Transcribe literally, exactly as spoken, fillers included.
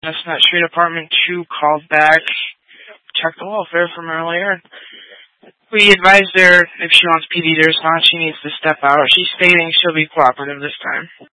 Chestnut Street Apartment two called back, checked the welfare from earlier. We advised her if she wants P D to respond, she needs to step out. She's stating she'll be cooperative this time.